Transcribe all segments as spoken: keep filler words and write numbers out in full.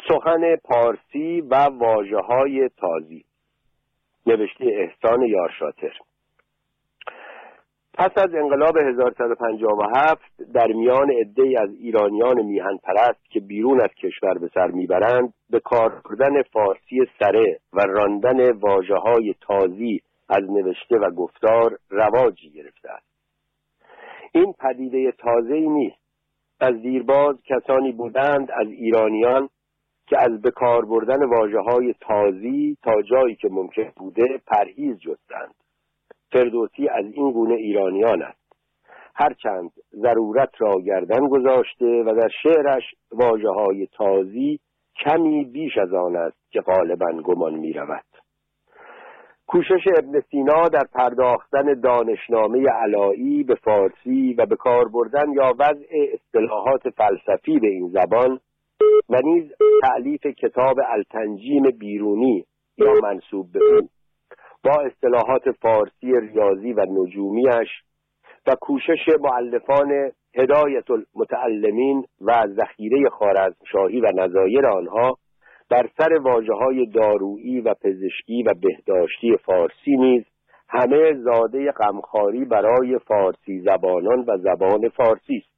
سخن پارسی و واژه‌های تازی، نوشته احسان یارشاتر. پس از انقلاب هزار و سیصد و پنجاه و هفت در میان عده‌ای از ایرانیان میهن پرست که بیرون از کشور به سر میبرند به کار بردن فارسی سره و راندن واژه‌های تازی از نوشته و گفتار رواجی گرفته است. این پدیده تازه‌ای نیست. از دیرباز کسانی بودند از ایرانیان که از به کار بردن واژه‌های تازی تا جایی که ممکن بوده پرهیز جستند. فردوسی از این گونه ایرانیان است. هرچند ضرورت را گردن گذاشته و در شعرش واژه‌های تازی کمی بیش از آن است که غالباً گمان می‌رود. کوشش ابن سینا در پرداختن دانشنامه علایی به فارسی و به کار بردن یا وضع اصطلاحات فلسفی به این زبان و نیز تألیف کتاب التنجیم بیرونی یا منسوب به او با اصطلاحات فارسی ریاضی و نجومیش و کوشش مؤلفان هدایت المتعلمین و ذخیره خوارزمشاهی و نظایر آنها در سر واژه‌های دارویی و پزشکی و بهداشتی فارسی نیز همه زاده غمخواری برای فارسی زبانان و زبان فارسی است.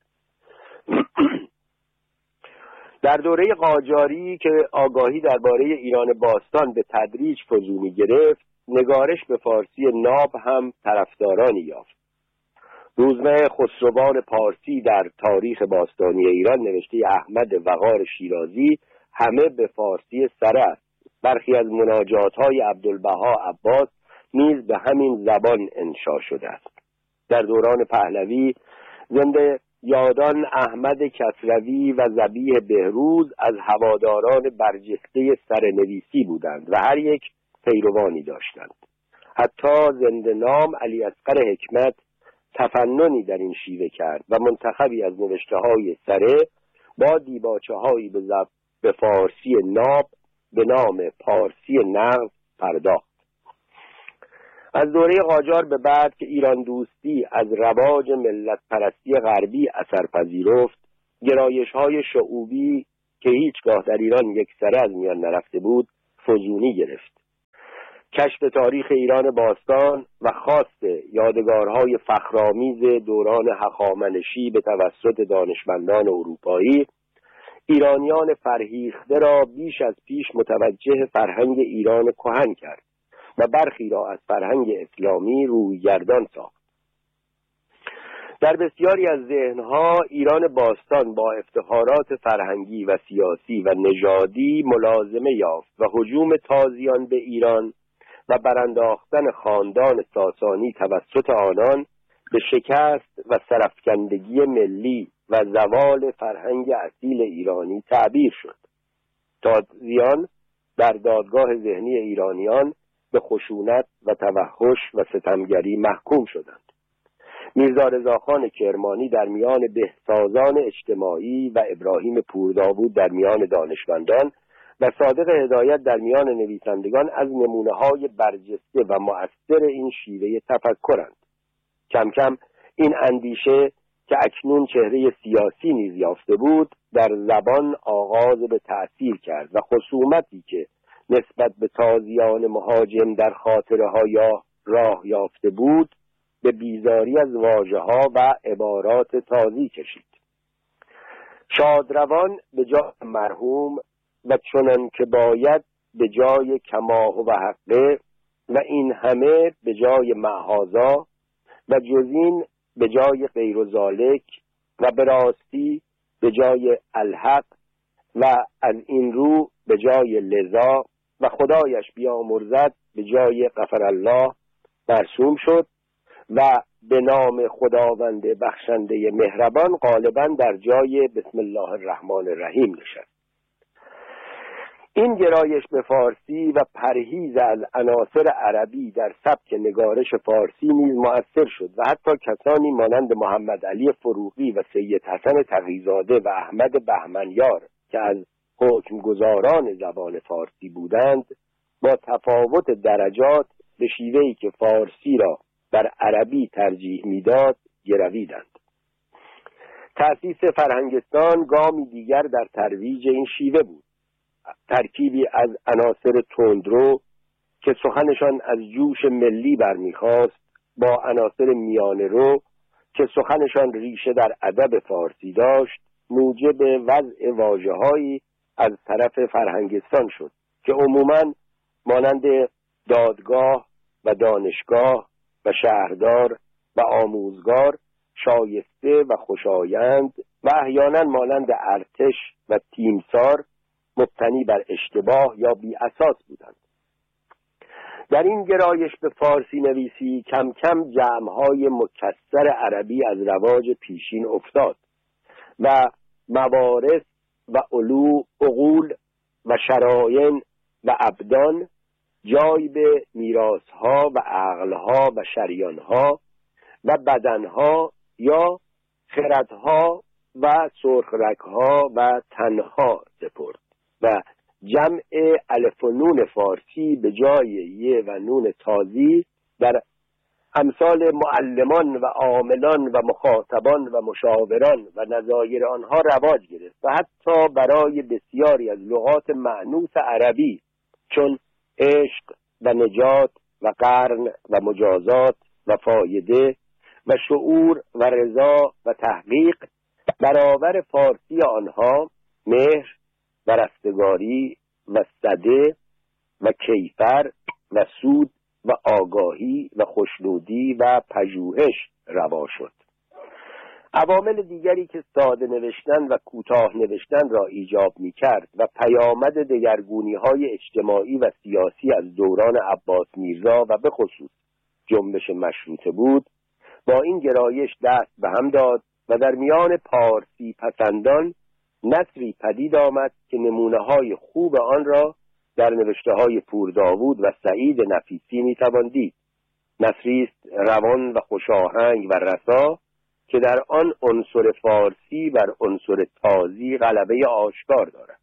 در دوره قاجاری که آگاهی درباره ایران باستان به تدریج فزونی گرفت، نگارش به فارسی ناب هم طرفدارانی یافت. روزنامه خسروان پارسی در تاریخ باستانی ایران نوشته احمد وقار شیرازی همه به فارسی سره است. برخی از مناجات‌های عبدالبها عباس نیز به همین زبان انشا شده است. در دوران پهلوی زنده یادان احمد کسروی و ذبیح بهروز از هواداران برجسته سرنویسی بودند و هر یک پیروانی داشتند. حتی زنده نام علی اصغر حکمت تفننی در این شیوه کرد و منتخبی از نوشته‌های سره با دیباچه‌هایی به زب به فارسی ناب به نام پارسی نغز پرداخت. از دوره قاجار به بعد که ایران دوستی از رواج ملت پرستی غربی اثر پذیرفت، گرایش‌های شعوبی که هیچگاه در ایران یک سره از میان نرفته بود فزونی گرفت. کشف تاریخ ایران باستان و خواست یادگارهای فخرآمیز دوران هخامنشی به توسط دانشمندان اروپایی ایرانیان فرهیخته را بیش از پیش متوجه فرهنگ ایران کهن کرد و برخی را از فرهنگ اسلامی رویگردان ساخت. در بسیاری از ذهنها ایران باستان با افتخارات فرهنگی و سیاسی و نژادی ملازمه یافت و هجوم تازیان به ایران و برانداختن خاندان ساسانی توسط آنان به شکست و سرافکندگی ملی و زوال فرهنگ اصیل ایرانی تعبیر شد. تازیان در دادگاه ذهنی ایرانیان به خشونت و توحش و ستمگری محکوم شدند. میرزا رضاخان کرمانی در میان بهسازان اجتماعی و ابراهیم پورداوود در میان دانشمندان و صادق هدایت در میان نویسندگان از نمونه‌های برجسته و مؤثر این شیوه تفکرند. کم کم این اندیشه که اکنون چهره سیاسی نیز یافته بود در زبان آغاز به تأثیر کرد و خصومتی که نسبت به تازیان مهاجم در خاطره ها یا راه یافته بود به بیزاری از واژه ها و عبارات تازی کشید. شادروان به جای مرحوم و چنان که باید به جای کماه و حقه و این همه به جای معاذا و جزین به جای غیر ذالک و به راستی به جای الحق و از این رو به جای لذا و خدایش بیامرزد به جای غفر الله مرسوم شد و به نام خداوند بخشنده مهربان غالباً در جای بسم الله الرحمن الرحیم نشست. این گرایش به فارسی و پرهیز از عناصر عربی در سبک نگارش فارسی نیز مؤثر شد و حتی کسانی مانند محمد علی فروغی و سید حسن تقی‌زاده و احمد بهمنیار که از حکمگزاران زبان فارسی بودند با تفاوت درجات به شیوهی که فارسی را بر عربی ترجیح میداد گرویدند. تأسیس فرهنگستان گامی دیگر در ترویج این شیوه بود. ترکیبی از عناصر تندرو که سخنشان از جوش ملی برمیخواست با عناصر میانه رو که سخنشان ریشه در ادب فارسی داشت موجب وضع واژه‌هایی از طرف فرهنگستان شد که عموماً مانند دادگاه و دانشگاه و شهردار و آموزگار شایسته و خوشایند و احیانا مانند ارتش و تیمسار مبتنی بر اشتباه یا بی اساس بودند. در این گرایش به فارسی نویسی کم کم جمع‌های مکسر عربی از رواج پیشین افتاد و موارث و علو عقول و شرایع و ابدان جای به میراث‌ها و عقل‌ها و شریان‌ها و بدن‌ها یا خردها و سرخرگ‌ها و تنها سپرد و جمع الف و نون فارسی به جای ی و نون تازی در امثال معلمان و عاملان و مخاطبان و مشاوران و نظایر آنها رواج گرفت و حتی برای بسیاری از لغات مأنوس عربی چون عشق و نجات و قرن و مجازات و فایده و شعور و رضا و تحقیق برابر فارسی آنها مهر و رستگاری و صده و کیفر و سود و آگاهی و خوشنودی و پژوهش روا شد. عوامل دیگری که ساده نوشتن و کوتاه نوشتن را ایجاب می کرد و پیامد دگرگونی‌های اجتماعی و سیاسی از دوران عباس میرزا و به خصوص جنبش مشروطه بود با این گرایش دست به هم داد و در میان پارسی پسندان نثری پدید آمد که نمونه‌های خوب آن را در نوشته‌های پور داوود و سعید نفیسی می‌توان دید. نثری است روان و خوشاهنگ و رسا که در آن عنصر فارسی بر عنصر تازی غلبه آشکار دارد.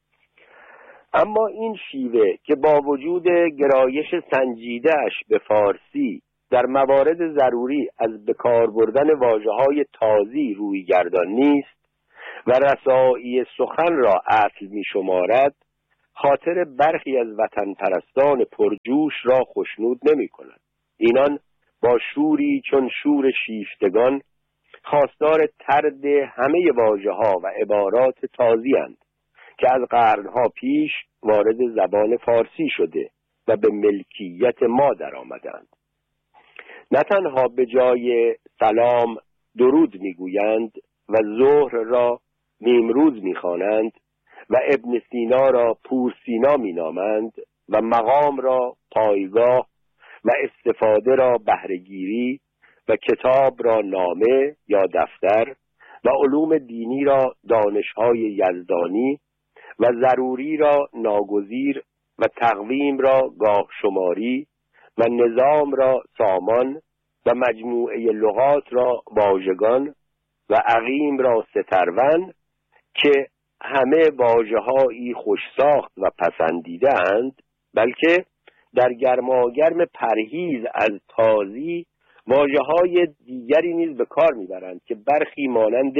اما این شیوه که با وجود گرایش سنجیده‌اش به فارسی در موارد ضروری از بکار بردن واژه‌های تازی روی گردان نیست و رسایی سخن را اصل می شمارد، خاطر برخی از وطن پرستان پرجوش را خشنود نمی کند. اینان با شوری چون شور شیفتگان خواستار طرد همه واژه‌ها و عبارات تازی اند که از قرنها پیش وارد زبان فارسی شده و به ملکیت ما در آمدند. نه تنها به جای سلام درود میگویند و ظهر را نیمروز میخوانند و ابن سینا را پور سینا مینامند و مقام را پایگاه و استفاده را بهره‌گیری و کتاب را نامه یا دفتر و علوم دینی را دانش‌های یزدانی و ضروری را ناگزیر و تقویم را گاه شماری و نظام را سامان و مجموعه لغات را واژگان و عقیم را سترون که همه واژه‌هایی خوش ساخت و پسندیده اند، بلکه در گرماگرم پرهیز از تازی واژه‌های دیگری نیز به کار می‌برند که برخی مانند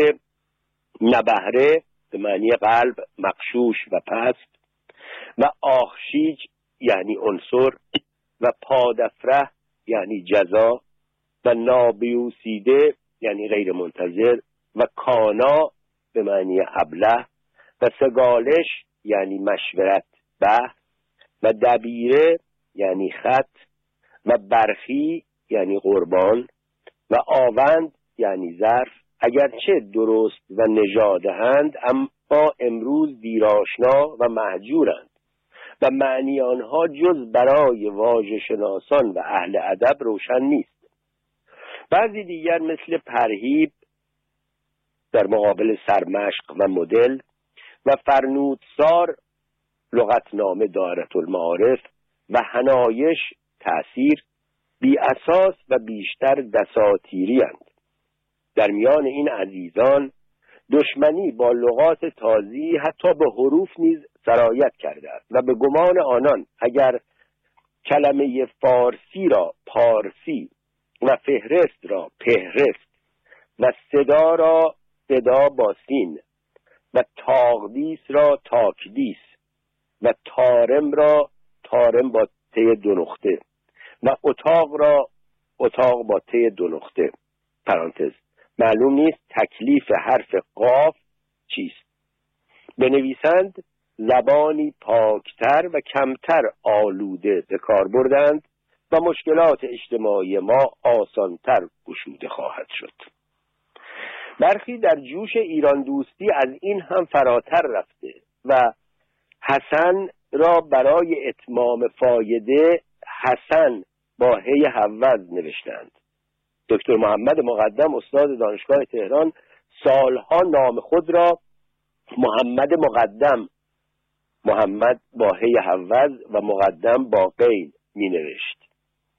نبهره به معنی قلب مغشوش و پست و آخشیج یعنی عنصر و پادفره یعنی جزا و نابیوسیده یعنی غیر منتظر و کانا به معنی ابله و سگالش یعنی مشورت بحث و دبیره یعنی خط و برخی یعنی قربان و آوند یعنی ظرف اگرچه درست و نژاده‌اند اما امروز دیرآشنا و مهجورند و معنی آنها جز برای واژه شناسان و اهل ادب روشن نیست. بعضی دیگر مثل پرهیب در مقابل سرمشق و مدل و فرنودسار لغتنامه دایره المعارف و حنایش تأثیر بی اساس و بیشتر دساتیری اند. در میان این عزیزان دشمنی با لغات تازی حتی به حروف نیز سرایت کرده است و به گمان آنان اگر کلمه فارسی را پارسی و فهرست را پهرست و صدا را صدا با سین و تاقدیس را تاکدیس و تارم را تارم با ته دو نقطه و اتاق را اتاق با ته دو نقطه پرانتز. معلوم نیست تکلیف حرف قاف چیست. بنویسند زبانی پاکتر و کمتر آلوده به کار بردند و مشکلات اجتماعی ما آسانتر گشوده خواهد شد. برخی در جوش ایران دوستی از این هم فراتر رفته و حسن را برای اتمام فایده حسن با هی حوض نوشتند. دکتر محمد مقدم استاد دانشگاه تهران سالها نام خود را محمد مقدم، محمد با هی حوض و مقدم با غین می نوشت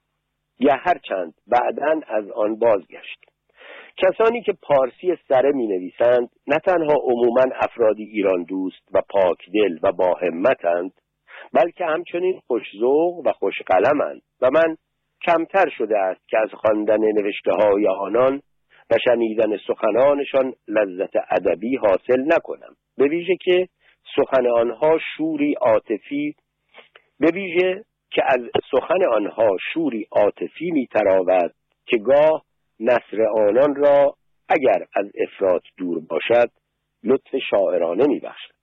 یا هرچند بعداً از آن بازگشت. کسانی که پارسی سره می نویسند نه تنها عموماً افرادی ایران دوست و پاکدل و با همتند، بلکه همچنین خوش‌ذوق و خوش‌قلمند و من کمتر شده است که از خواندن نوشته‌های آنان و شنیدن سخنانشان لذت ادبی حاصل نکنم، به ویژه که سخن آنها شوری عاطفی به ویژه که از سخن آنها شوری عاطفی می‌تراود که گاه نثر آنان را اگر از افراط دور باشد لطف شاعرانه می‌بخشد.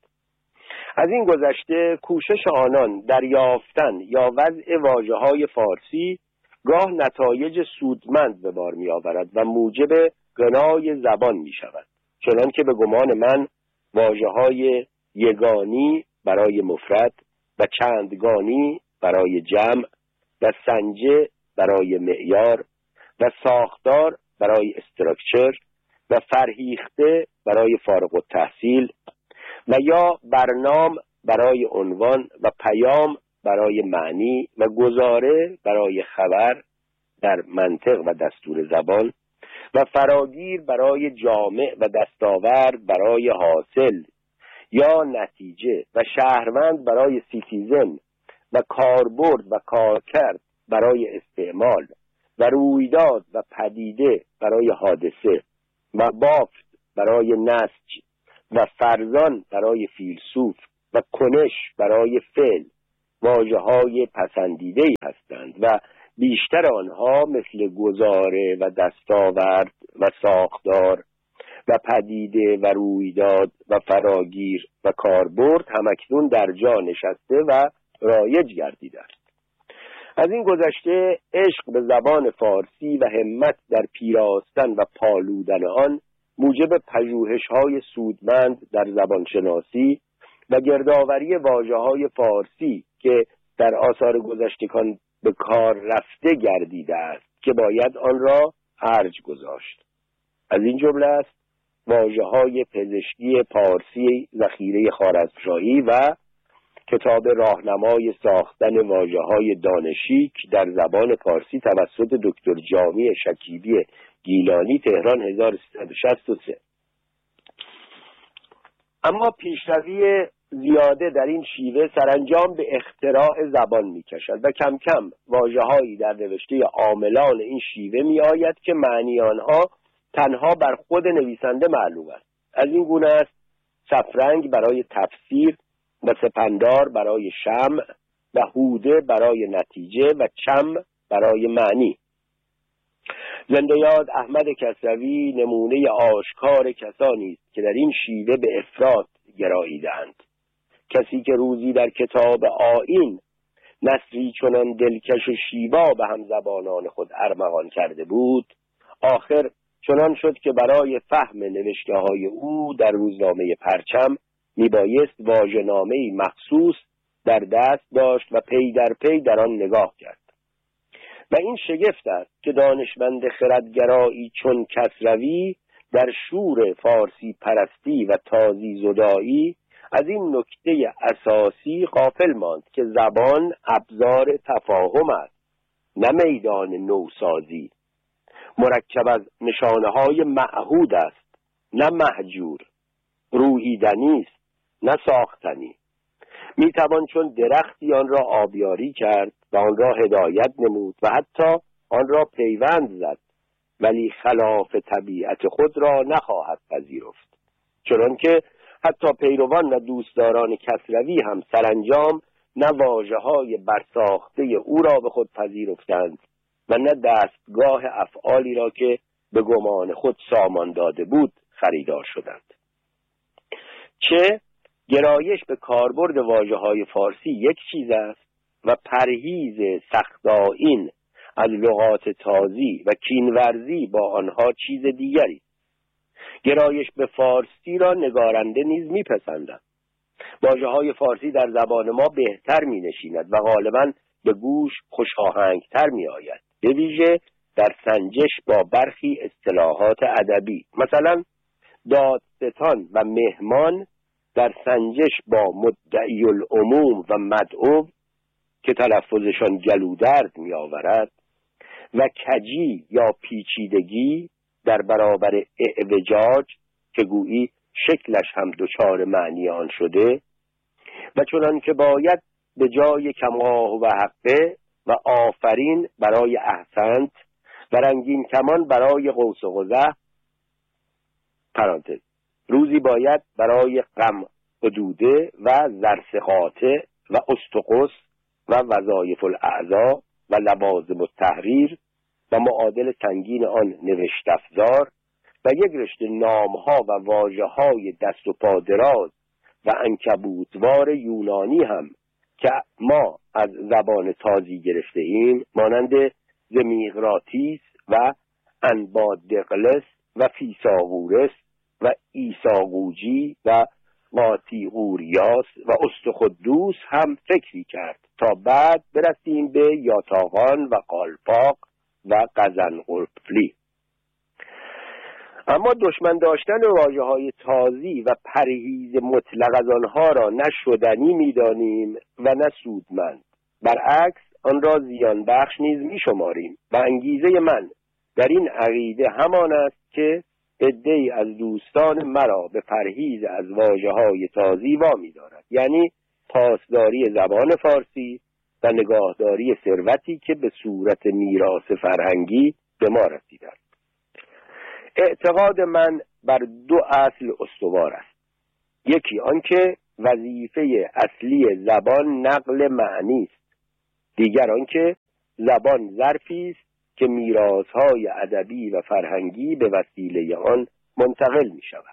از این گذشته کوشش آنان در یافتن یا وضع واژه‌های فارسی گاه نتایج سودمند به بار می‌آورد و موجب غنای زبان می‌شود، چنان که به گمان من واژه‌های یگانی برای مفرد و چندگانی برای جمع و سنجه برای معیار و ساختار برای استراکچر و فرهیخته برای فارغ التحصیل و یا برنام برای عنوان و پیام برای معنی و گزاره برای خبر در منطق و دستور زبان و فراگیر برای جامع و دستاورد برای حاصل یا نتیجه و شهروند برای سیتیزن و کاربرد و کارکرد برای استعمال و رویداد و پدیده برای حادثه و بافت برای نسج و فرزان برای فیلسوف و کنش برای فعل واژه‌های پسندیده‌ای هستند و بیشتر آنها مثل گزاره و دستاورد و ساختار و پدیده و رویداد و فراگیر و کاربرد همکنون در جا نشسته و رایج گردیده است. از این گذشته عشق به زبان فارسی و همت در پیراستن و پالودن آن موجب پژوهش‌های سودمند در زبانشناسی و گردآوری واژه‌های فارسی که در آثار گذشتگان به کار رفته گردیده است که باید آن را ارج گذاشت. از این جمله است واژه‌های پزشکی پارسی ذخیره خوارزمشاهی و کتاب راهنمای ساختن واژه‌های دانشیک در زبان پارسی توسط دکتر جامی شکیبی گیلانی تهران هزار و سیصد و شصت و سه. اما پیشروی زیاده در این شیوه سرانجام به اختراع زبان می‌کشد و کم کم واژه‌هایی در نوشته عاملان این شیوه می‌آید که معنی آنها تنها بر خود نویسنده معلوم است. از این گونه است صفرنگ برای تفسیر و سپندار برای شمع و هوده برای نتیجه و چم برای معنی. زنده یاد احمد کسروی نمونه آشکار کسانی است که در این شیوه به افراط گراییدند. کسی که روزی در کتاب آیین نثری چنان دلکش و شیوا به همزبانان خود ارمغان کرده بود، آخر چنان شد که برای فهم نوشته‌های او در روزنامه پرچم میبایست واژه‌نامه‌ای مخصوص در دست داشت و پی در پی در آن نگاه کرد. و این شگفت است که دانشمند خردگرایی چون کسروی در شور فارسی پرستی و تازی زدایی از این نکته اساسی غافل ماند که زبان ابزار تفاهم است، نه میدان نوسازی. مرکب از نشانه‌های معهود است، نه مهجور. روییدنی است، نه ساختنی. میتوان چون درختی آن را آبیاری کرد و آن را هدایت نمود و حتی آن را پیوند زد، ولی خلاف طبیعت خود را نخواهد پذیرفت. چنانکه حتی پیروان و دوستداران کسروی هم سرانجام نه واژه‌های برساخته او را به خود پذیرفتند و نه دستگاه افعالی را که به گمان خود سامان داده بود خریدار شدند. چه گرایش به کاربرد واژه‌های فارسی یک چیز است و پرهیز سخت‌آیین از لغات تازی و کینورزی با آنها چیز دیگری. گرایش به فارسی را نگارنده نیز میپسندند. واژه‌های فارسی در زبان ما بهتر می‌نشیند و غالباً به گوش خوشاهنگتر می‌آید، به ویژه در سنجش با برخی اصطلاحات ادبی. مثلا دادستان و مهمان در سنجش با مدعی العموم و مدعو که تلفظشان گلودرد می‌آورد و کجی یا پیچیدگی در برابر اعوجاج که گویی شکلش هم دچار معنی آن شده و چنان که باید به جای کماه و حقه و آفرین برای احسنت و رنگین کمان برای قوس و قزح پرانتز روزی باید برای غم حدوده و زرسقاطه و استقص و وظایف الاعضا و لوازم التحریر و معادل سنگین آن نوشت افزار و یک رشته نامها و واژه‌های دست و پا دراز و عنکبوتوار یونانی هم که ما از زبان تازی گرفته ایم، مانند زمیغراتیس و انبادقلس و فیساغورس و ایساقوجی و قاطیغوریاس و استخدوس هم فکری کرد تا بعد برسیم به یاتاقان و قالپاق و قزنقلفلی. اما دشمن داشتن واژه‌های تازی و پرهیز مطلق از آنها را نه شدنی می‌دانیم و نه سودمند. برعکس آن را زیان بخش نیز می‌شماریم و انگیزه من در این عقیده همان است که عده‌ای از دوستان مرا به پرهیز از واژه‌های تازی وامی دارد، یعنی پاسداری زبان فارسی و نگاهداری ثروتی که به صورت میراث فرهنگی به ما رسیده است. اعتقاد من بر دو اصل استوار است. یکی آنکه وظیفه اصلی زبان نقل معنی است. دیگر آنکه زبان ظرفی است که میراث‌های ادبی و فرهنگی به وسیله آن منتقل می شود.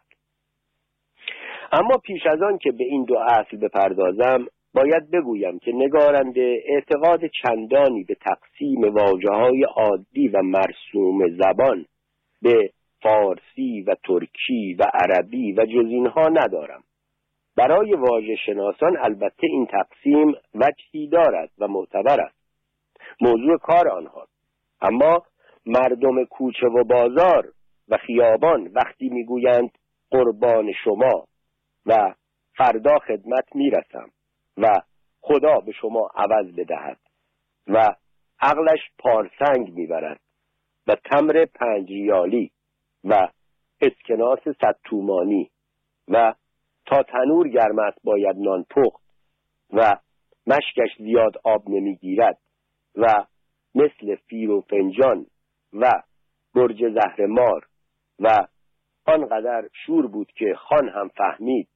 اما پیش از آن که به این دو اصل بپردازم باید بگویم که نگارنده اعتقاد چندانی به تقسیم واژه‌های عادی و مرسوم زبان به فارسی و ترکی و عربی و جز اینها ندارم. برای واژه شناسان البته این تقسیم وجهی دارد و معتبر است، موضوع کار آنها. اما مردم کوچه و بازار و خیابان وقتی میگویند قربان شما و فردا خدمت میرسم و خدا به شما عوض بدهد و عقلش پارسنگ میبرد و تمر پنج ریالی و اسکناس صد تومانی و تا تنور گرم است باید نان پخت و مشکش زیاد آب نمیگیرد و مثل فیر و فنجان و برج زهرمار و آنقدر شور بود که خان هم فهمید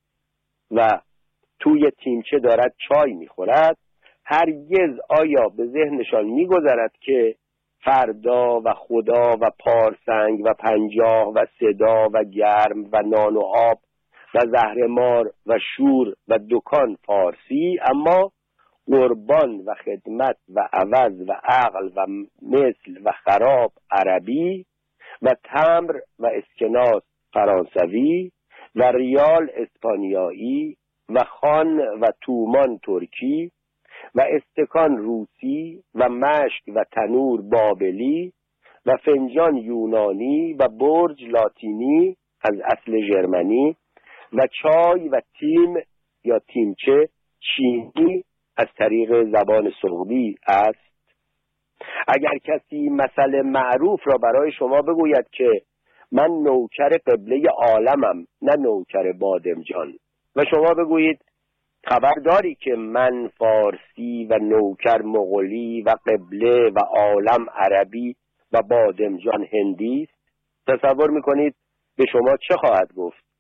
و توی تیمچه دارد چای میخورد، هرگز آیا به ذهنشان میگذرد که فردا و خدا و پارسنگ و پنجاه و صدا و گرم و نان و آب و زهرمار و شور و دکان فارسی، اما قربان و خدمت و عوض و عقل و مثل و خراب عربی و تمر و اسکناس فرانسوی و ریال اسپانیایی و خان و تومان ترکی و استکان روسی و مشک و تنور بابلی و فنجان یونانی و برج لاتینی از اصل ژرمنی و چای و تیم یا تیمچه چینی از طریق زبان سعودی است. اگر کسی مثل معروف را برای شما بگوید که من نوکر قبله عالمم نه نوکر بادمجان و شما بگویید خبر داری که من فارسی و نوکر مغولی و قبله و عالم عربی و بادمجان هندی است، تصور میکنید به شما چه خواهد گفت؟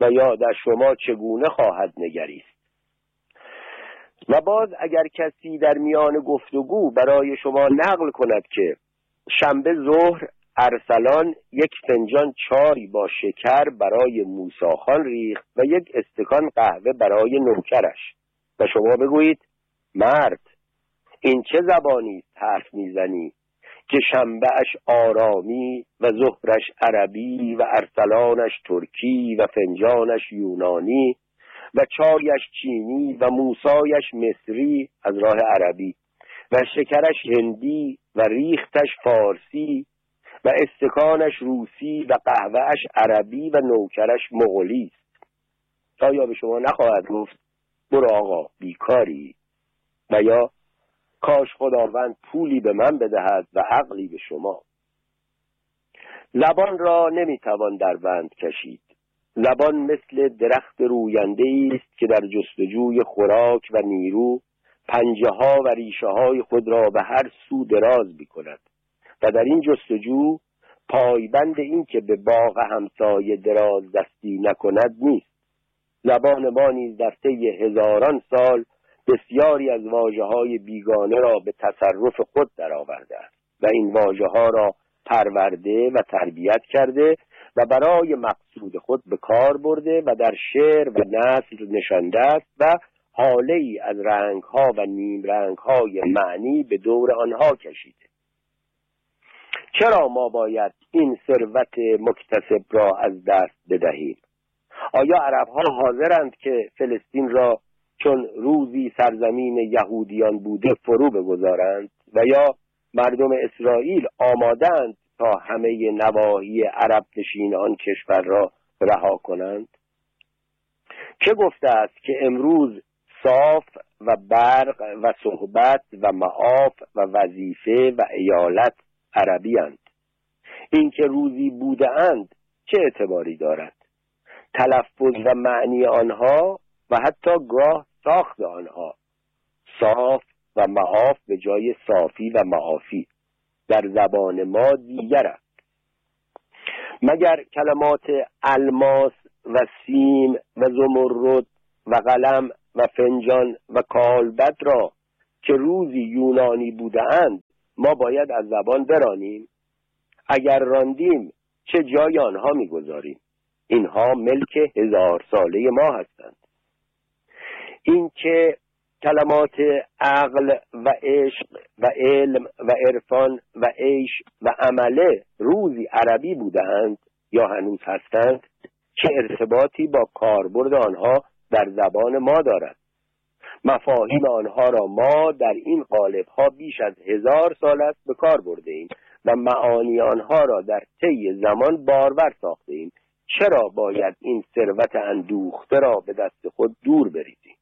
و یا در شما چگونه خواهد نگریست. و باز اگر کسی در میان گفتگو برای شما نقل کند که شنبه ظهر ارسلان یک فنجان چای با شکر برای موسی خان ریخت و یک استکان قهوه برای نوکرش، و شما بگویید مرد این چه زبانی است حرف میزنی که شنبهش آرامی و ظهرش عربی و ارسلانش ترکی و فنجانش یونانی و چایش چینی و موسایش مصری از راه عربی و شکرش هندی و ریختش فارسی و استکانش روسی و قهوهش عربی و نوکرش مغولی است. آیا به شما نخواهد گفت برو آقا بیکاری، و یا کاش خداوند پولی به من بدهد و عقلی به شما؟ لبان را نمیتوان در بند کشید. لبان مثل درخت روینده است که در جستجوی خوراک و نیرو پنجه ها و ریشه های خود را به هر سو دراز می کند و در این جستجو پایبند این که به باغ همسایه دراز دستی نکند نیست. زبان ما نیز در طی هزاران سال بسیاری از واژه‌های بیگانه را به تصرف خود درآورده است و این واژه‌ها را پرورده و تربیت کرده و برای مقصود خود به کار برده و در شعر و نثر نشانده است و حاله ای از رنگ‌ها و نیم رنگ‌های معنی به دور آنها کشیده. چرا ما باید این ثروت مکتسب را از دست بدهیم؟ آیا عرب‌ها حاضرند که فلسطین را چون روزی سرزمین یهودیان بوده فرو بگذارند و یا مردم اسرائیل آمادند تا همه نواحی عرب نشین آن کشور را رها کنند؟ چه گفته است که امروز صاف و برق و صحبت و معاف و وظیفه و ایالت عربی اند؟ این که روزی بوده اند چه اعتباری دارد؟ تلفظ و معنی آنها و حتی گاه ساخت آنها صاف و معاف به جای صافی و معافی در زبان ما دیگر است. مگر کلمات الماس و سیم و زمرد و قلم و فنجان و کالبد را که روزی یونانی بودند ما باید از زبان برانیم؟ اگر راندیم چه جای آنها میگذاریم؟ اینها ملک هزار ساله ما هستند. این که کلمات عقل و عشق و علم و عرفان و عیش و عمله روزی عربی بودند یا هنوز هستند چه ارتباطی با کاربرد آنها در زبان ما دارد؟ مفاهیم آنها را ما در این قالب‌ها بیش از هزار سال است به کار برده ایم و معانی آنها را در طی زمان بارور ساخته ایم. چرا باید این ثروت اندوخته را به دست خود دور بریزیم؟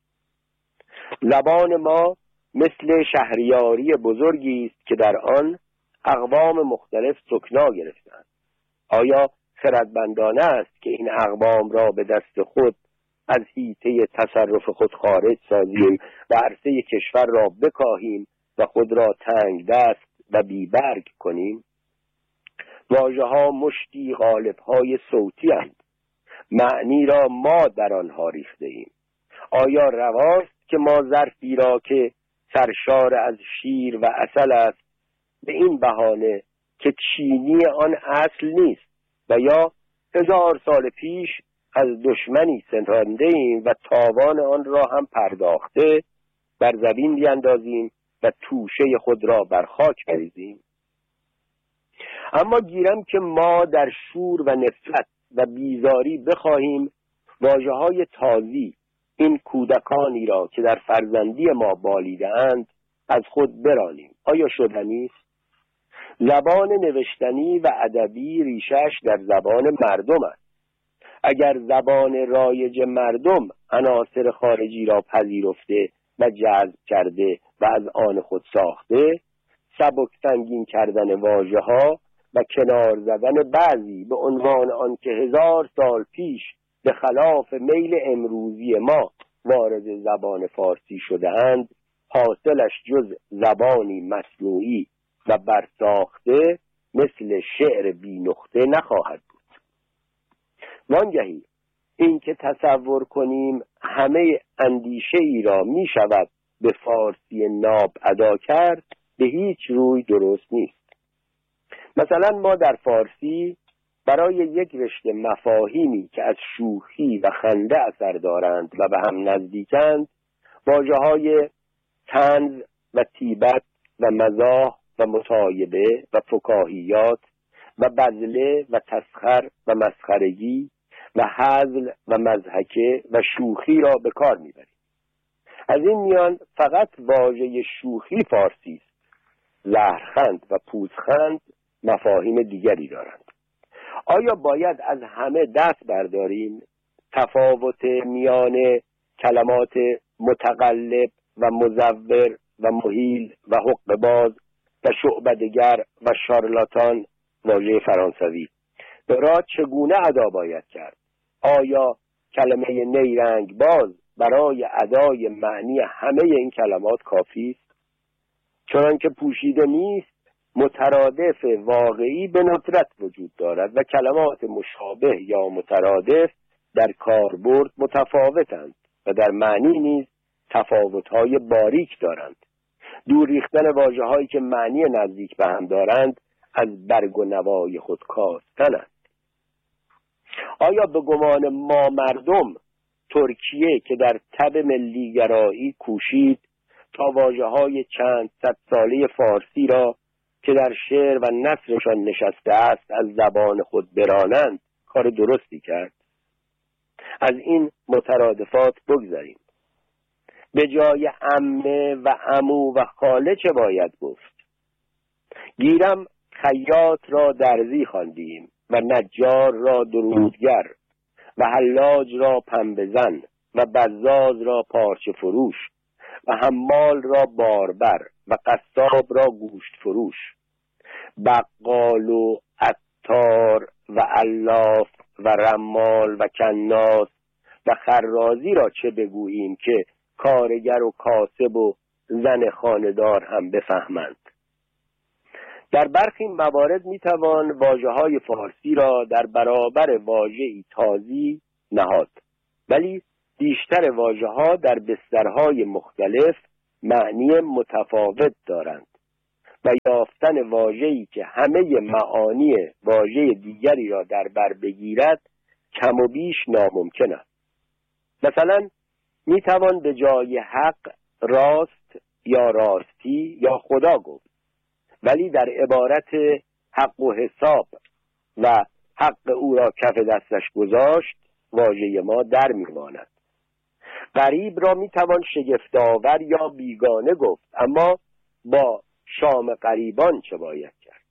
زبان ما مثل شهریاری بزرگی است که در آن اقوام مختلف سکنا گرفتند. آیا خردمندانه است که این اقوام را به دست خود از حیطه تصرف خود خارج سازیم و عرصه کشور را بکاهیم و خود را تنگ دست و بیبرگ کنیم؟ واژه‌ها مشتی قالب‌های صوتی اند. معنی را ما در آنها ریخته ایم. آیا رواست که ما ظرفی را که سرشار از شیر و عسل است به این بهانه که چینی آن اصل نیست و یا هزار سال پیش از دشمنی ستانده ایم و تاوان آن را هم پرداخته بر زمین بیندازیم و توشه خود را بر خاک بریزیم؟ اما گیرم که ما در شور و نفرت و بیزاری بخواهیم واژه‌های تازی این کودکانی را که در فرزندی ما بالیده اند از خود برانیم. آیا شدنی است؟ زبان نوشتنی و ادبی ریشش در زبان مردم است. اگر زبان رایج مردم عناصر خارجی را پذیرفته و جذب کرده و از آن خود ساخته، سبک سنگین کردن واژه‌ها و کنار زدن بعضی به عنوان آن که هزار سال پیش به خلاف میل امروزی ما وارد زبان فارسی شده اند، حاصلش جز زبانی مصنوعی و برساخته مثل شعر بی نقطه نخواهد بود. وانگهی اینکه تصور کنیم همه اندیشه ای را می شود به فارسی ناب ادا کرد به هیچ روی درست نیست. مثلا ما در فارسی برای یک رشته مفاهیمی که از شوخی و خنده اثر دارند و به هم نزدیکند واژه‌های طنز و طیبت و مزاح و مطایبه و فکاهیات و بذله و تسخر و مسخرگی و هزل و مضحکه و شوخی را به کار میبریم. از این میان فقط واژه شوخی فارسی است. زهرخند و پوزخند مفاهیم دیگری دارند. آیا باید از همه دست برداریم؟ تفاوت میان کلمات متقلب و مزور و مهیل و حقه‌باز و شعبده‌گر و شارلاتان، واژه فرانسوی، را چگونه ادا باید کرد؟ آیا کلمه نیرنگ باز برای ادای معنی همه این کلمات کافی است؟ چنانکه پوشیده نیست، مترادف واقعی به ندرت وجود دارد و کلمات مشابه یا مترادف در کاربرد متفاوتند و در معنی نیز تفاوت‌های باریک دارند. دور ریختن واژه‌هایی که معنی نزدیک به هم دارند از برگ و نوای خود کاستنند. آیا به گمان ما مردم ترکیه که در تب ملیگرایی کوشید تا واژه‌های چند صد ساله فارسی را که در شعر و نثرشان نشسته است از زبان خود برانند کار درستی کرد؟ از این مترادفات بگذاریم. به جای عمه و عمو و خاله چه باید گفت؟ گیرم خیاط را درزی خواندیم و نجار را درودگر و حلاج را پنبه زن و بزاز را پارچه فروش و حمال را باربر و قصاب را گوشت فروش، بقال و عطار و علاف و رمال و کناس و خرازی را چه بگوییم که کارگر و کاسب و زن خانه‌دار هم بفهمند. در برخی موارد میتوان واژه‌های فارسی را در برابر واژه‌ای تازی نهاد، ولی بیشتر واژه‌ها در بسترهای مختلف معنی متفاوت دارند و یافتن واژه‌ای که همه معانی واژه دیگری را در بر بگیرد کم و بیش ناممکن است. مثلا میتوان به جای حق راست یا راستی یا خدا گفت، ولی در عبارت حق و حساب و حق او را کف دستش گذاشت واژه ما در میماند. غریب را میتوان شگفت‌آور یا بیگانه گفت، اما با شام غریبان چه باید کرد؟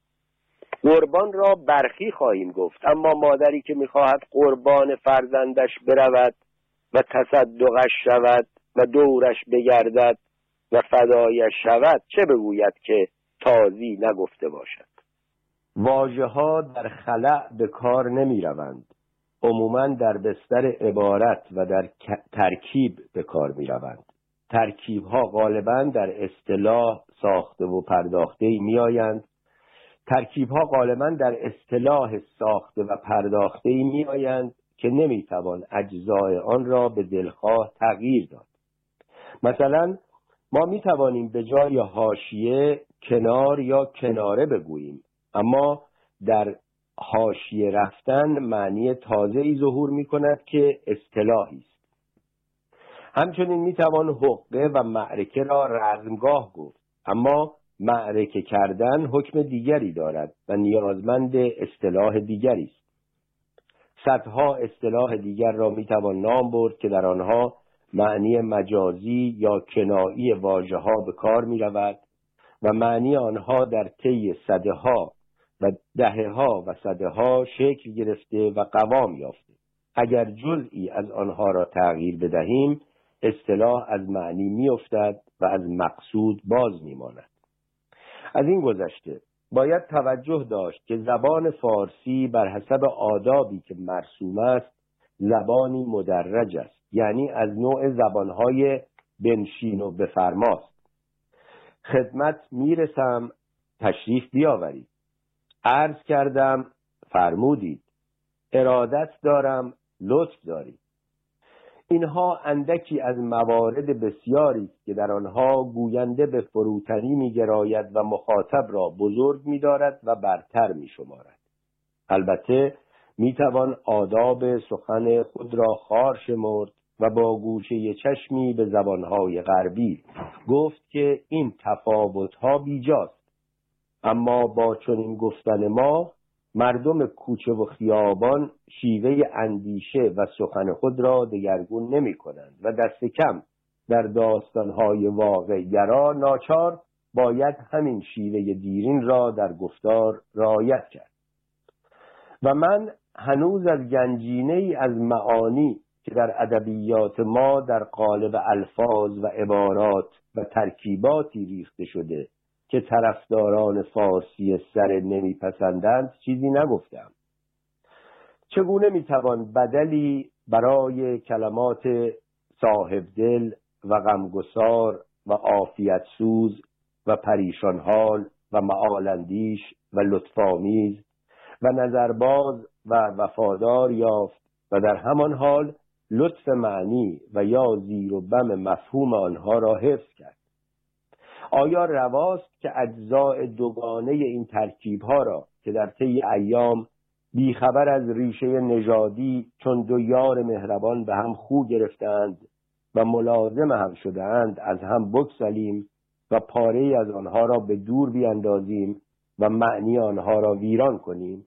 قربان را برخی خواهیم گفت، اما مادری که میخواهد قربان فرزندش برود و تصدقش شود و دورش بگردد و فدایش شود چه بگوید که تازی نگفته باشد؟ واژه ها در خلأ به کار نمی روند. عموماً در بستر عبارت و در ترکیب به کار می روند. ترکیب ها غالباً در اصطلاح ساخته و پرداخته می آیند. ترکیب ها غالباً در اصطلاح ساخته و پرداخته می آیند که نمی توان اجزای آن را به دلخواه تغییر داد. مثلا ما می توانیم به جای حاشیه کنار یا کناره بگوییم، اما در حاشیه رفتن معنی تازه‌ای ظهور می کند که اصطلاحی است. همچنین می توان حقه و معرکه را رزمگاه گفت، اما معرکه کردن حکم دیگری دارد و نیازمند اصطلاح دیگری است. صدها اصطلاح دیگر را می توان نام برد که در آنها معنی مجازی یا کنایی واژه‌ها به کار می رود و معنی آنها در طی صدها و دهه‌ها و صدها شکل گرفته و قوام یافته. اگر جزئی از آنها را تغییر بدهیم اصطلاح از معنی می افتد و از مقصود باز می ماند. از این گذشته باید توجه داشت که زبان فارسی بر حسب آدابی که مرسوم است زبانی مدرج است، یعنی از نوع زبانهای بنشین و بفرماست. خدمت میرسم تشریف بیاورید، عرض کردم فرمودید، ارادت دارم لطف دارید. اینها اندکی از موارد بسیاری است که در آنها گوینده به فروتنی می‌گراید و مخاطب را بزرگ می‌دارد و برتر می‌شمارد. البته می‌توان آداب سخن خود را خوار شمرد و با گوشه چشمی به زبانهای غربی گفت که این تفاوت‌ها بیجاست. اما با چنین گفتن ما مردم کوچه و خیابان شیوه اندیشه و سخن خود را دگرگون نمی کنند و دست کم در داستانهای واقع‌گرا ناچار باید همین شیوه دیرین را در گفتار رعایت کرد. و من هنوز از گنجینه‌ای از معانی که در ادبیات ما در قالب الفاظ و عبارات و ترکیباتی ریخته شده که طرفداران فارسی سر نمیپسندند چیزی نگفتم. چگونه میتوان بدلی برای کلمات صاحب دل و غمگسار و عافیت سوز و پریشان حال و معالندیش و لطفامیز و نظرباز و وفادار یافت و در همان حال لطف معنی و یا زیر و بم مفهوم آنها را حفظ کرد؟ آیا رواست که اجزاء دوگانه این ترکیب‌ها را که در طی ایام بیخبر از ریشه نژادی چون دو یار مهربان به هم خو گرفتند و ملازم هم شده‌اند از هم بگسلیم و پاره‌ای از آنها را به دور بیاندازیم و معنی آنها را ویران کنیم؟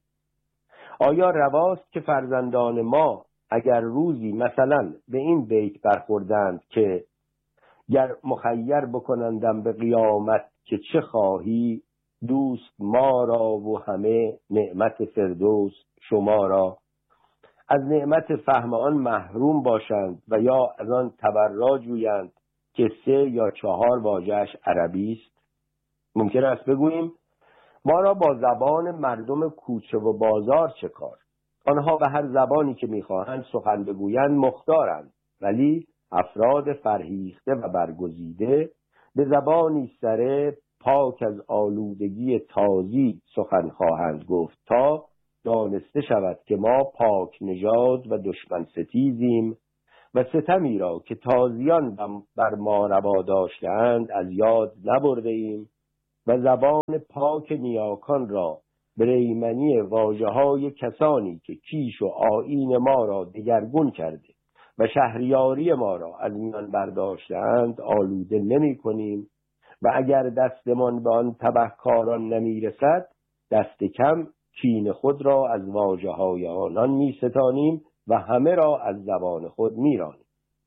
آیا رواست که فرزندان ما اگر روزی مثلا به این بیت برخوردند که گر مخیر بکنندم به قیامت که چه خواهی، دوست ما را و همه نعمت فردوس شما را، از نعمت فهم آن محروم باشند و یا از آن تبرا جویند که سه یا چهار واژه‌اش عربی است؟ ممکن است بگوییم ما را با زبان مردم کوچه و بازار چه کار؟ آنها به هر زبانی که می‌خواهند سخن بگویند مختارند، ولی افراد فرهیخته و برگزیده به زبانی سره پاک از آلودگی تازی سخن خواهند گفت تا دانسته شود که ما پاک نژاد و دشمن ستیزیم و ستمی را که تازیان بر ما روا داشته‌اند از یاد نبرده ایم و زبان پاک نیاکان را بریمنی واژه‌های کسانی که کیش و آیین ما را دگرگون کرده و شهریاری ما را از میان برداشته‌اند آلوده نمی کنیم و اگر دستمان به آن تبهکاران نمی رسد دست کم کین خود را از واژه‌های آنان می ستانیم و همه را از زبان خود می رانیم.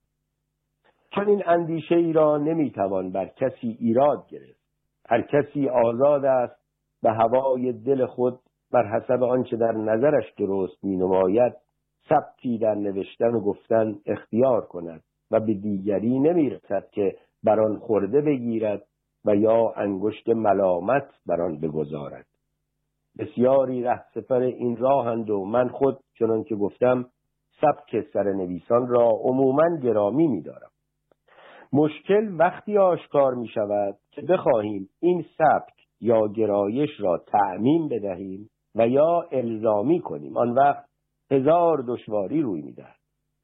چون این اندیشه ای را نمی توان بر کسی ایراد گرفت. هر کسی آزاد است به هوای دل خود بر حسب آنچه در نظرش درست می نماید سبکی در نوشتن و گفتن اختیار کند و به دیگری نمی رسد که بر آن خورده بگیرد و یا انگشت ملامت بر آن بگذارد. بسیاری رهسپر این راهند و من خود چنان که گفتم سبک سرنویسان را عموماً گرامی می دارم. مشکل وقتی آشکار می شود که بخواهیم این سبک یا گرایش را تعمیم بدهیم و یا الزامی کنیم. آن وقت هزار دشواری روی می دهد.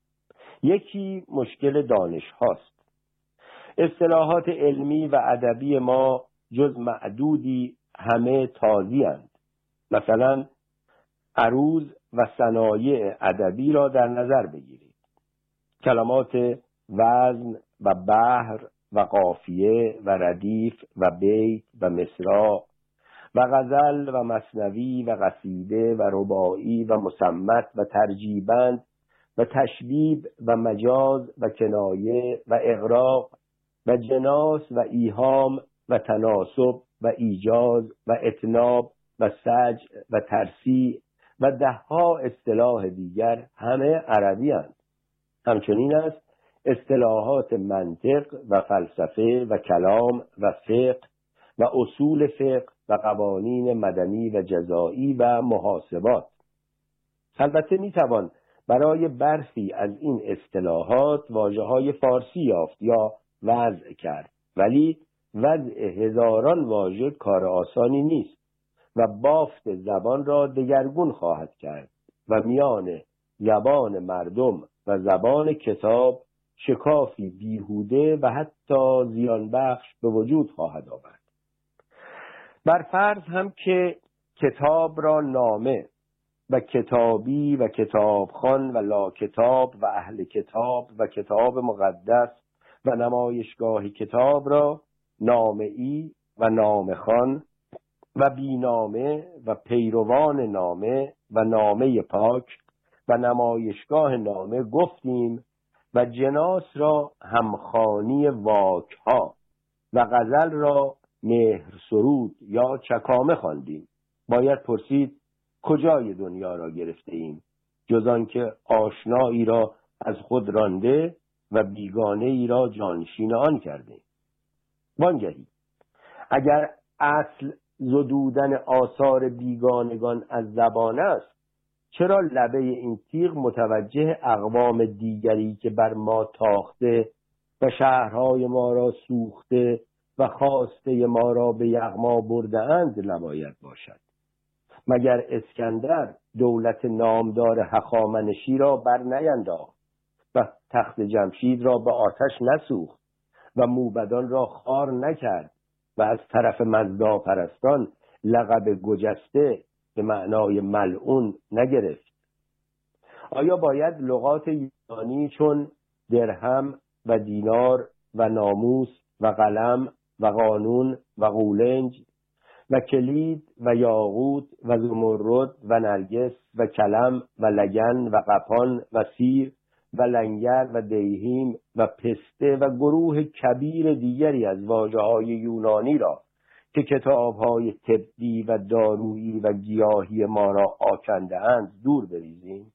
یکی مشکل دانش هاست. اصطلاحات علمی و ادبی ما جز معدودی همه تازی اند. مثلا عروض و صنایع ادبی را در نظر بگیرید. کلمات وزن و بحر و قافیه و ردیف و بیت و مصرع و غزل و مثنوی و قصیده و رباعی و مصمت و ترجیبند و تشبیب و مجاز و کنایه و اغراق و جناس و ایهام و تناسب و ایجاز و اتناب و سجع و ترسیع و دهها اصطلاح دیگر همه عربی اند. همچنین است اصطلاحات منطق و فلسفه و کلام و فقه و اصول فقه و قوانین مدنی و جزایی و محاسبات. البته میتوان برای برخی از این اصطلاحات واژه‌های فارسی یافت یا وضع کرد، ولی وضع هزاران واژه کار آسانی نیست و بافت زبان را دگرگون خواهد کرد و میان زبان مردم و زبان کتاب شکافی بیهوده و حتی زیان بخش به وجود خواهد آورد. بر فرض هم که کتاب را نامه و کتابی و کتابخوان و لا کتاب و اهل کتاب و کتاب مقدس و نمایشگاه کتاب را نامه‌ای و نامه‌خوان و بینامه و پیروان نامه و نامه پاک و نمایشگاه نامه گفتیم و جناس را همخوانی واکها و غزل را مهر سرود یا چکامه خواندیم. باید پرسید کجای دنیا را گرفته ایم جز آنکه آشنایی را از خود رانده و بیگانه ای را جانشین آن کرده. وانگهی اگر اصل زدودن آثار بیگانگان از زبان است، چرا لبه این تیغ متوجه اقوام دیگری که بر ما تاخته و شهرهای ما را سوخته و خواسته ما را به یغما برده اند نباید باشد؟ مگر اسکندر دولت نامدار هخامنشی را بر نینداخت و تخت جمشید را به آتش نسوخت و موبدان را خار نکرد و از طرف مزدا پرستان لقب گجسته به معنای ملعون نگرفت؟ آیا باید لغات یونانی چون درهم و دینار و ناموس و قلم و قانون و قولنج و کلید و یاقوت و زمرد و نرگس و کلم و لگن و قپان و سیر و لنگر و دیهیم و پسته و گروه کبیر دیگری از واژه‌های یونانی را که کتاب‌های طبی و دارویی و گیاهی ما را آکنده اند دور بریزیم؟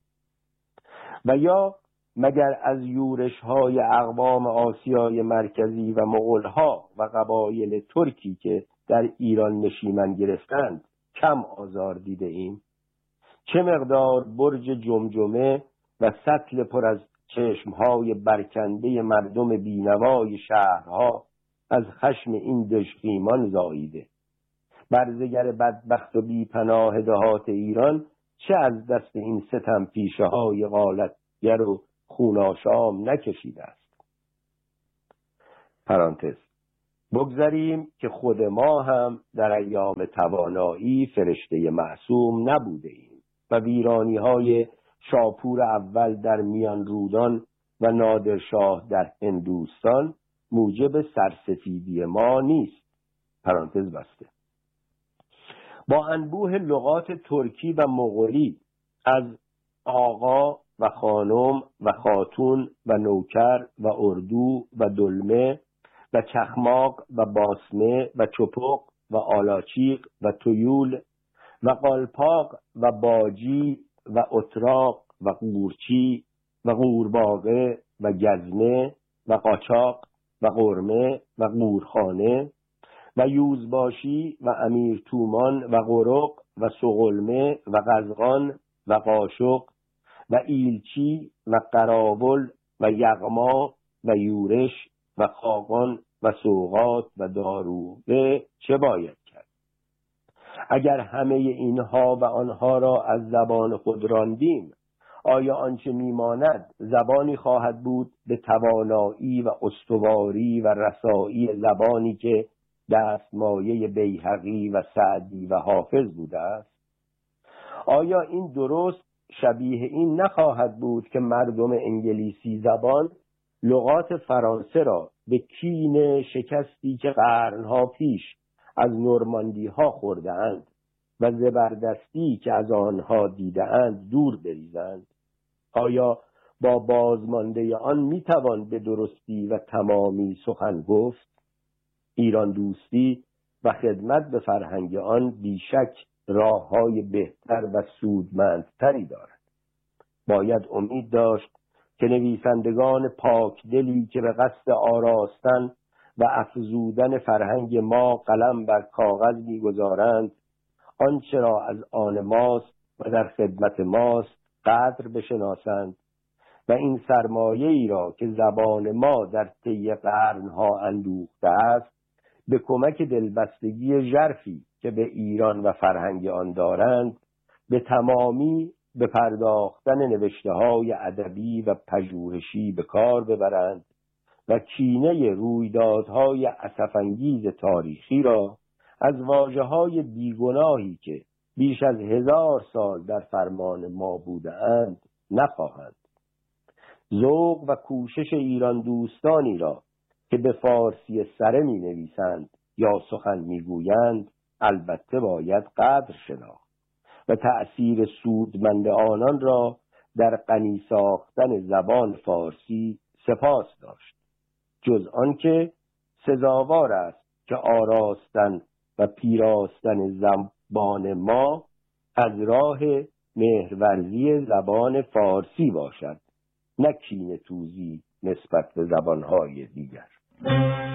و یا مگر از یورش‌های اقوام آسیای مرکزی و مغول‌ها و قبایل ترکی که در ایران نشیمن گرفتند کم آزار دیده ایم؟ چه مقدار برج جمجمه و سطل پر از چشمهای برکنده مردم بینوای شهرها از خشم این دژخیمان زاییده. برزگر بدبخت و بی پناه دهات ایران چه از دست این ستم پیشه های غالتگر و خوناشام نکشیده است؟ پرانتز. بگذاریم که خود ما هم در ایام توانایی فرشته معصوم نبوده ایم و ویرانی های شاپور اول در میان رودان و نادرشاه در هندوستان موجب سرسفیدی ما نیست. پرانتز بسته. با انبوه لغات ترکی و مغولی از آقا و خانم و خاتون و نوکر و اردو و دلمه و چخماق و باسمه و چپق و آلاچیق و تویول و قالپاق و باجی و اتراق و قورچی و قورباغه و گزمه و قاچاق و قرمه و قورخانه و یوزباشی و امیر تومان و قرق و سغلمه و قزغان و قاشق و ایلچی و قراول و یغما و یورش و خاقان و سوغات و داروغه چه باید کرد؟ اگر همه اینها و آنها را از زبان خود راندیم، آیا آنچه میماند زبانی خواهد بود به توانایی و استواری و رسایی زبانی که دستمایه بیهقی و سعدی و حافظ بوده است؟ آیا این درست شبیه این نخواهد بود که مردم انگلیسی زبان لغات فرانسه را به کین شکستی که قرنها پیش از نورماندی ها خورده اند و زبردستی که از آنها دیده اند دور بریزند؟ آیا با بازمانده آن میتوان به درستی و تمامی سخن گفت؟ ایران دوستی و خدمت به فرهنگ آن بیشک راه‌های بهتر و سودمندتری دارد. باید امید داشت که نویسندگان پاکدلی که به قصد آراستن و افزودن فرهنگ ما قلم بر کاغذ می‌گذارند، آنچه را از آن ماست و در خدمت ماست قدر بشناسند و این سرمایه‌ای را که زبان ما در طی قرن‌ها اندوخته است به کمک دلبستگی ژرفی که به ایران و فرهنگ آن دارند به تمامی به پرداختن نوشته‌های ادبی و پژوهشی به کار ببرند و کینه رویدادهای اسف‌انگیز تاریخی را از واژه‌های بیگناهی که بیش از هزار سال در فرمان ما بودند نخواهند. ذوق و کوشش ایران دوستانی را که به فارسی سره می نویسند یا سخن می گویند البته باید قدر شناخت و تأثیر سودمند آنان را در غنی ساختن زبان فارسی سپاس داشت، جز آنکه سزاوار است که آراستن و پیراستن زبان ما از راه مهرورزی زبان فارسی باشد، نه کینه توزی نسبت به زبانهای دیگر.